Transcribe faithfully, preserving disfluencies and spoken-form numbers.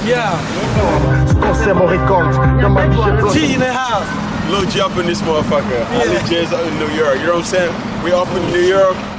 Yeah. T in the house. Lil G up in this motherfucker. Yeah. Ali J's in New York. You know what I'm saying? We up in New York.